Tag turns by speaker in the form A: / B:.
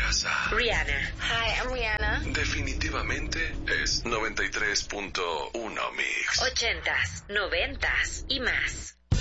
A: casa.
B: Rihanna.
C: Hi, I'm Rihanna.
A: Definitivamente es 93.1 Mix.
B: 80s, 90s y más.